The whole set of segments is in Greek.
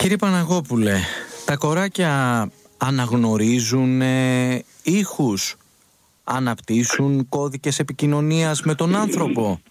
Κύριε Παναγόπουλε, τα κοράκια αναγνωρίζουν ήχους, αναπτύσσουν κώδικες επικοινωνίας με τον άνθρωπο?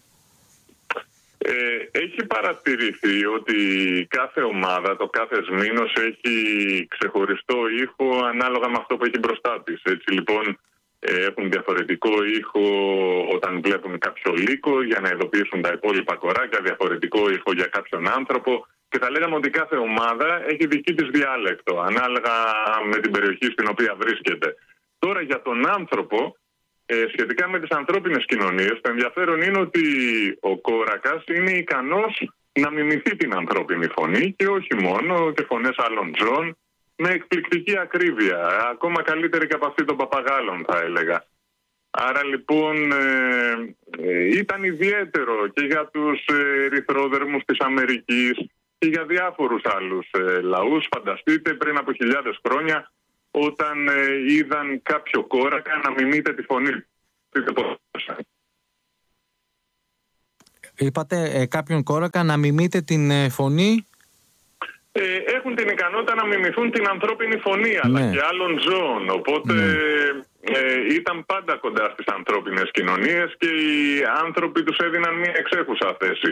Έχει παρατηρηθεί ότι κάθε ομάδα, το κάθε σμήνος έχει ξεχωριστό ήχο ανάλογα με αυτό που έχει μπροστά της. Έτσι λοιπόν έχουν διαφορετικό ήχο όταν βλέπουν κάποιο λύκο για να ειδοποιήσουν τα υπόλοιπα κοράκια, διαφορετικό ήχο για κάποιον άνθρωπο, και θα λέγαμε ότι κάθε ομάδα έχει δική της διάλεκτο ανάλογα με την περιοχή στην οποία βρίσκεται. Τώρα για τον άνθρωπο, σχετικά με τις ανθρώπινες κοινωνίες, το ενδιαφέρον είναι ότι ο κόρακας είναι ικανός να μιμηθεί την ανθρώπινη φωνή και όχι μόνο, και φωνές άλλων ζώων, με εκπληκτική ακρίβεια, ακόμα καλύτερη και από αυτή των παπαγάλων θα έλεγα. Άρα λοιπόν ήταν ιδιαίτερο και για τους ερυθρόδερμους της Αμερικής και για διάφορους άλλους λαούς. Φανταστείτε πριν από χιλιάδες χρόνια, όταν είδαν κάποιο κόρακα να μιμείται τη φωνή. Είπατε κάποιον κόρακα να μιμείται την φωνή. Έχουν την ικανότητα να μιμηθούν την ανθρώπινη φωνή, αλλά και άλλων ζώων. Οπότε ήταν πάντα κοντά στις ανθρώπινες κοινωνίες και οι άνθρωποι τους έδιναν μια εξέχουσα θέση.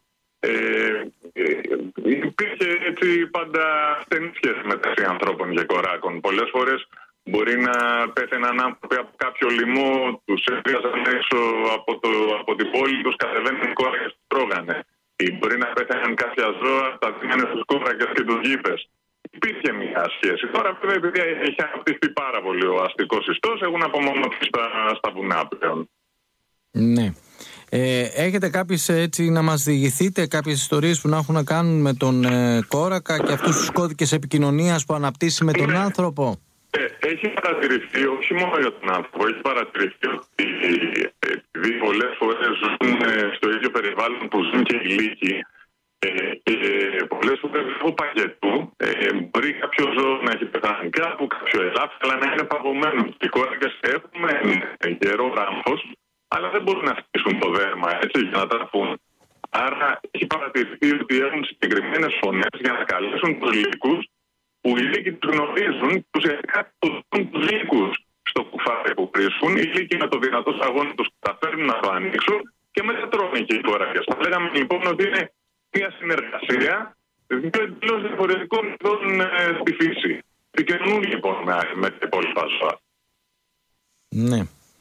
Υπήρχε έτσι πάντα στενή σχέση μεταξύ ανθρώπων και κοράκων. Πολλές φορές μπορεί να πέθαιναν άνθρωποι από κάποιο λοιμό, τους έβγαζαν έξω από την πόλη, τους κατεβαίνουν κόρακες, τους τρώγανε. Ή μπορεί να πέθαιναν κάποια ζώα, τα δίνανε στους κόρακες και τους γήπες. Υπήρχε μια σχέση. Τώρα βέβαια, επειδή έχει αναπτυχθεί πάρα πολύ ο αστικός ιστός, έχουν απομονωθεί στα βουνά πλέον. Ναι. Έχετε κάποιες έτσι να μας διηγηθείτε, κάποιες ιστορίες που να έχουν να κάνουν με τον κόρακα και αυτούς τους κώδικες επικοινωνίας που αναπτύσσει με τον άνθρωπο? Έχει παρατηρηθεί, όχι μόνο για τον άνθρωπο, έχει παρατηρηθεί ότι επειδή πολλές φορές ζουν στο ίδιο περιβάλλον που ζουν και οι λύκοι, και πολλές φορές λόγω παγετού μπορεί κάποιο ζώο να έχει πεθάνει κάπου, κάποιο ελάφι, αλλά να είναι παγωμένο. Οι κόρακες έχουμε γερό ράμφος, αλλά δεν μπορούν να στήσουν το δέρμα έτσι για να τραφούν. Άρα έχει παρατηρηθεί ότι έχουν συγκεκριμένες φωνές για να καλέσουν τους λύκους, που οι λύκοι τους γνωρίζουν, τους εκατοντούν τους λύκους στο κουφάρι που βρίσκουν. Οι λύκοι με το δυνατό σταγόνι τους καταφέρνουν να το ανοίξουν και μετά τρώνε και οι κόρακες. Θα λέγαμε λοιπόν ότι είναι μια συνεργασία δύο εντελώς διαφορετικών ειδών στη φύση. Επικοινωνούν λοιπόν με τα υπόλοιπα ζώα. Ναι.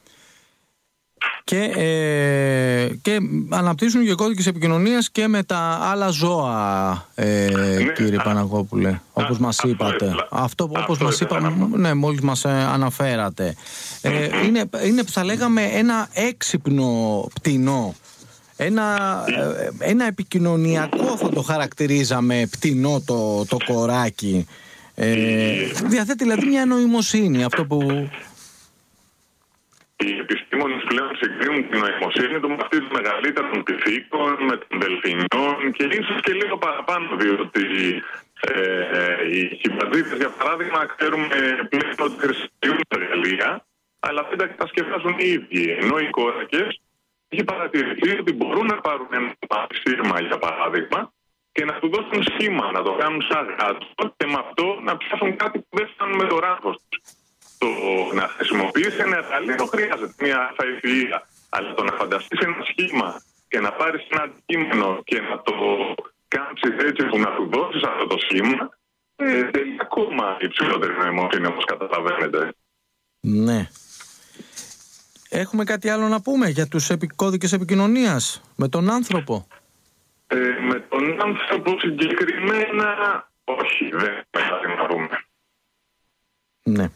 Και αναπτύσσουν και κώδικες επικοινωνίας και με τα άλλα ζώα, κύριε Παναγόπουλε, όπως μας είπατε. Αυτό όπως μας είπατε, ναι, μόλις μας αναφέρατε. Είναι θα λέγαμε ένα έξυπνο πτηνό. Ένα επικοινωνιακό θα το χαρακτηρίζαμε πτηνό το κοράκι. Διαθέτει δηλαδή μια νοημοσύνη, αυτό που... Οι επιστήμονες πλέον συγκρίνουν την νοημοσύνη του με αυτή των μεγαλύτερων πυθίκων, με των δελφινιών και ίσως και λίγο παραπάνω, διότι οι χιμπαντζίδες, για παράδειγμα, ξέρουμε πλέον ότι χρησιμοποιούν εργαλεία, αλλά δεν τα κατασκευάζουν οι ίδιοι. Ενώ οι κόρακες έχει παρατηρηθεί ότι μπορούν να πάρουν ένα σύρμα, για παράδειγμα, και να του δώσουν σχήμα, να το κάνουν σαν γάτο και με αυτό να πιάσουν κάτι που δεν φτάνουν με το ράχος τους. Το να χρησιμοποιήσει ένα εργαλείο χρειάζεται μια αλφαϊφυΐα. Αλλά το να φανταστείς ένα σχήμα και να πάρεις ένα αντικείμενο και να το κάμψεις έτσι που να του δώσεις αυτό το σχήμα, θέλει ακόμα υψηλότερη νοημοσύνη, όπως καταλαβαίνετε. Ναι. Έχουμε κάτι άλλο να πούμε για τους κώδικες επικοινωνίας με τον άνθρωπο? Με τον άνθρωπο συγκεκριμένα όχι, δεν έχουμε να πούμε. Ναι.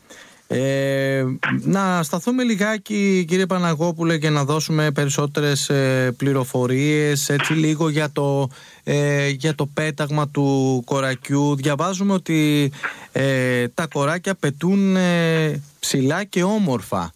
Να σταθούμε λιγάκι, κύριε Παναγόπουλε, και να δώσουμε περισσότερες πληροφορίες έτσι λίγο για το πέταγμα του κορακιού. Διαβάζουμε ότι τα κοράκια πετούν ψηλά και όμορφα.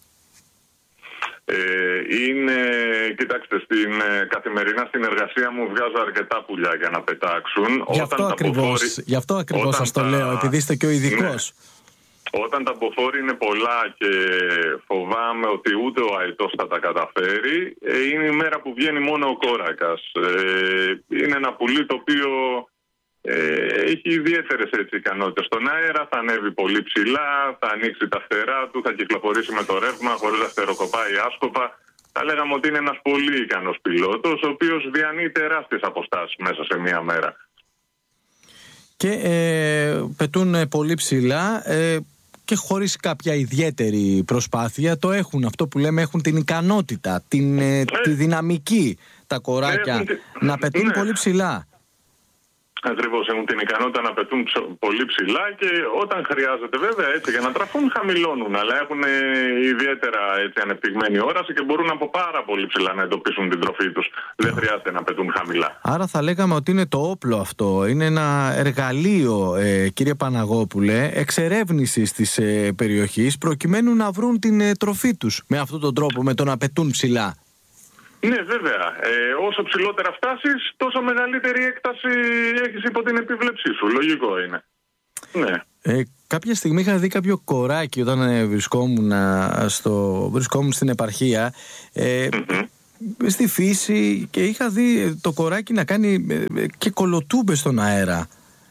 Κοιτάξτε, καθημερινά στην εργασία μου βγάζω αρκετά πουλιά για να πετάξουν. Γι' αυτό ακριβώς σας το λέω, επειδή είστε και ο ειδικός. Όταν τα μποφόρη είναι πολλά και φοβάμαι ότι ούτε ο αητός θα τα καταφέρει, είναι η μέρα που βγαίνει μόνο ο κόρακας. Είναι ένα πουλί το οποίο έχει ιδιαίτερες ικανότητες στον αέρα, θα ανέβει πολύ ψηλά, θα ανοίξει τα φτερά του, θα κυκλοφορήσει με το ρεύμα χωρίς να στεροκοπάει άσκοπα. Θα λέγαμε ότι είναι ένας πολύ ικανός πιλότος, ο οποίος διανύει τεράστιες αποστάσεις μέσα σε μία μέρα. Και πετούν πολύ ψηλά και χωρίς κάποια ιδιαίτερη προσπάθεια. Το έχουν, αυτό που λέμε, έχουν την ικανότητα, τη δυναμική τα κοράκια να πετούν πολύ ψηλά. Ακριβώς, έχουν την ικανότητα να πετούν πολύ ψηλά και όταν χρειάζεται, βέβαια, έτσι, για να τραφούν χαμηλώνουν, αλλά έχουν ιδιαίτερα ανεπτυγμένη όραση και μπορούν από πάρα πολύ ψηλά να εντοπίσουν την τροφή τους. Δεν χρειάζεται να πετούν χαμηλά. Άρα θα λέγαμε ότι είναι το όπλο αυτό, είναι ένα εργαλείο, κύριε Παναγόπουλε, εξερεύνησης της περιοχής προκειμένου να βρουν την τροφή τους με αυτόν τον τρόπο, με το να πετούν ψηλά. Ναι, βέβαια. Όσο ψηλότερα φτάσεις, τόσο μεγαλύτερη έκταση έχεις υπό την επίβλεψή σου. Λογικό είναι. Ναι. Κάποια στιγμή είχα δει κάποιο κοράκι όταν βρισκόμουν στην επαρχία στη φύση και είχα δει το κοράκι να κάνει και κολοτούμπες στον αέρα.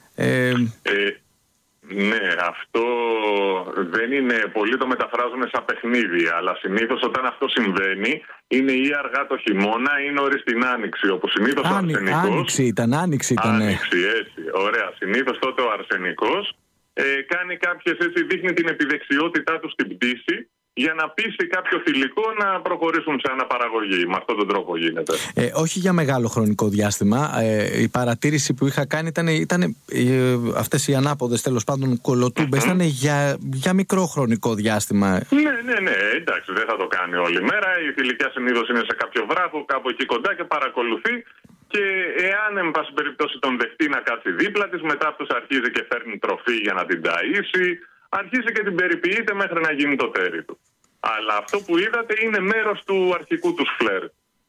Ναι, αυτό δεν είναι, πολλοί το μεταφράζουν σαν παιχνίδι, αλλά συνήθως όταν αυτό συμβαίνει είναι ή αργά το χειμώνα ή νωρίς την άνοιξη, όπου συνήθως ο αρσενικός... Άνοιξη ήταν. Άνοιξη, έτσι, ωραία. Συνήθως τότε ο αρσενικός κάνει κάποιες, έτσι, δείχνει την επιδεξιότητά του στην πτήση για να πείσει κάποιο θηλυκό να προχωρήσουν σε αναπαραγωγή. Με αυτόν τον τρόπο γίνεται. Όχι για μεγάλο χρονικό διάστημα. Η παρατήρηση που είχα κάνει ήταν αυτές οι ανάποδες, τέλος πάντων, κολοτούμπες, ήταν για μικρό χρονικό διάστημα. Ναι. Εντάξει, δεν θα το κάνει όλη μέρα. Η θηλυκιά συνήθως είναι σε κάποιο βράχο, κάπου εκεί κοντά και παρακολουθεί. Και εάν, εν πάση περιπτώσει, τον δεχτεί να κάτσει δίπλα της, μετά αυτός αρχίζει και φέρνει τροφή για να την ταΐσει. Αρχίζει και την περιποιείται μέχρι να γίνει το τέρι του. Αλλά αυτό που είδατε είναι μέρος του αρχικού του φλερ.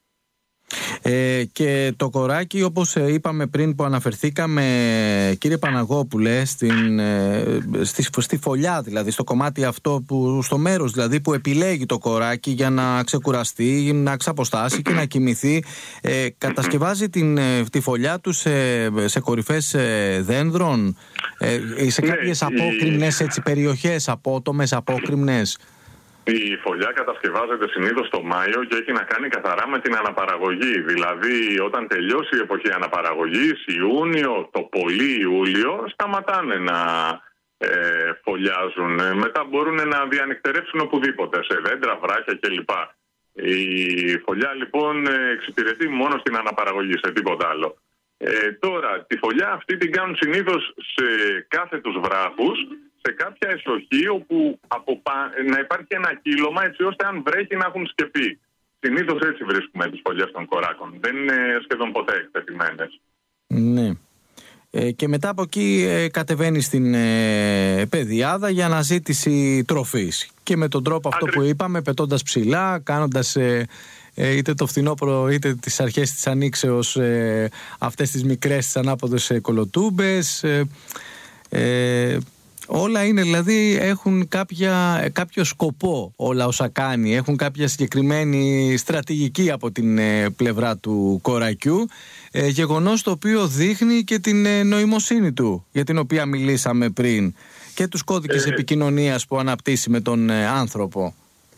Και το κοράκι, όπως είπαμε πριν που αναφερθήκαμε, κύριε Παναγόπουλε, στη φωλιά, δηλαδή στο κομμάτι αυτό, στο μέρος δηλαδή που επιλέγει το κοράκι για να ξεκουραστεί, να ξαποστάσει και να κοιμηθεί, κατασκευάζει τη φωλιά του σε κορυφές δένδρων, σε κάποιες απόκρημνες περιοχές, απότομες, απόκρημνες. Η φωλιά κατασκευάζεται συνήθως το Μάιο και έχει να κάνει καθαρά με την αναπαραγωγή. Δηλαδή, όταν τελειώσει η εποχή αναπαραγωγής, Ιούνιο, το πολύ Ιούλιο, σταματάνε να φωλιάζουν. Μετά μπορούν να διανυκτερεύσουν οπουδήποτε, σε δέντρα, βράχια κλπ. Η φωλιά λοιπόν εξυπηρετεί μόνο στην αναπαραγωγή, σε τίποτα άλλο. Τώρα, τη φωλιά αυτή την κάνουν συνήθως σε κάθετους βράχους, σε κάποια εσοχή όπου να υπάρχει ένα κύλωμα, έτσι ώστε αν βρέχει να έχουν σκεπή. Συνήθως έτσι βρίσκουμε τις φωλιές των κοράκων. Δεν είναι σχεδόν ποτέ εκτεθειμένες. Ναι. Και μετά από εκεί κατεβαίνει στην πεδιάδα για αναζήτηση τροφής. Και με τον τρόπο αυτό που είπαμε, πετώντας ψηλά, κάνοντας είτε το φθινόπωρο είτε τις αρχές της ανοίξεως αυτές τις μικρές, τις ανάποδες κολοτούμπες. Όλα είναι, δηλαδή έχουν κάποιο σκοπό όλα όσα κάνει, έχουν κάποια συγκεκριμένη στρατηγική από την πλευρά του κορακιού, γεγονός το οποίο δείχνει και την νοημοσύνη του, για την οποία μιλήσαμε πριν, και τους κώδικες επικοινωνίας που αναπτύσσει με τον άνθρωπο.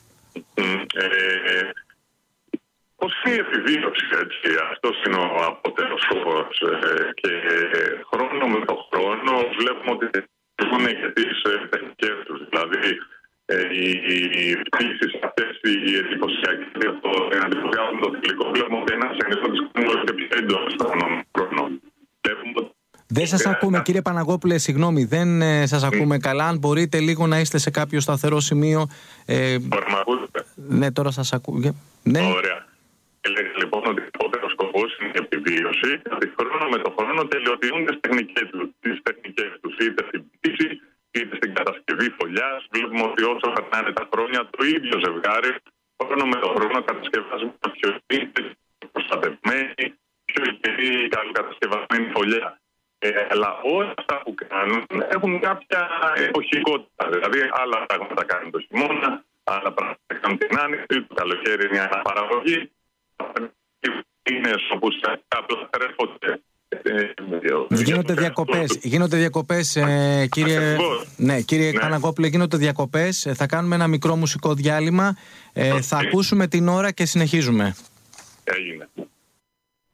Πώς είναι η επιβίωση, έτσι, αυτός είναι ο απότερος σκοπός, και χρόνο με το χρόνο βλέπουμε ότι είναι και τις τεχνικές τους. Δηλαδή, οι πτήσεις αυτές, οι εντυπωσιακές, να εντυπωσιάζουν το θηλυκό, βλέπουμε ότι ένας ενιστότης είναι και πιο έντονος στον χρόνο. Δεν σας ακούμε, κύριε Παναγόπουλε, συγγνώμη, δεν σας ακούμε καλά. Αν μπορείτε λίγο να είστε σε κάποιο σταθερό σημείο. Τώρα με ακούτε? Ναι, τώρα σας ακούω. Ναι. Ωραία. Έλεγε λοιπόν ότι ο απότερος σκοπός είναι η επιβίωση. Δηλαδή, χρόνο με το χρόνο τελειοποιούν τις τεχνικές τους, είτε στην πτήση είτε στην κατασκευή φωλιάς. Βλέπουμε ότι όσο περνάνε τα χρόνια, το ίδιο ζευγάρι χρόνο με το χρόνο κατασκευάζει μια πιο προστατευμένη, πιο ιδιαίτερη, καλοκατασκευασμένη φωλιά. Αλλά όλα αυτά που κάνουν έχουν κάποια εποχικότητα. Δηλαδή, άλλα πράγματα κάνουν το χειμώνα, άλλα πράγματα κάνουν την άνοιξη, το καλοκαίρι είναι μια αναπαραγωγή. Είναι όπου απλώς τρέφονται Γίνονται διακοπές, κύριε, κύριε Παναγόπουλε, γίνονται διακοπές. Θα κάνουμε ένα μικρό μουσικό διάλειμμα. Θα ακούσουμε την ώρα και συνεχίζουμε. Έγινε.